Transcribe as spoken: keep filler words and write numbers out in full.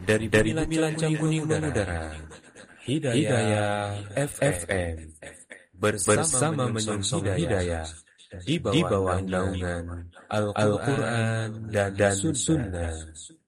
dari dari bumi lancang kuning mengudara, Hidayah F M bersama menyongsong hidayah di bawah naungan Al-Quran dan Sunnah.